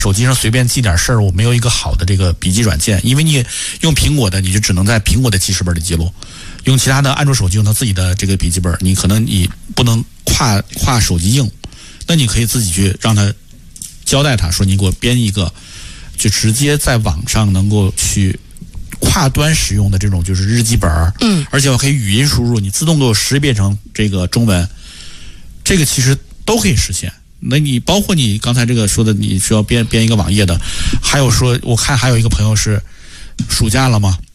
手机上随便记点事儿，我没有一个好的这个笔记软件，因为你用苹果的，你就只能在苹果的记事本里记录；用其他的安卓手机，用它自己的这个笔记本，你可能你不能跨手机应，那你可以自己去让他交代他说，你给我编一个，就直接在网上能够去跨端使用的这种就是日记本，而且我可以语音输入，你自动给我识别成这个中文，这个其实都可以实现。那你包括你刚才这个说的，你需要编一个网页的，还有说我看还有一个朋友是暑假了嘛，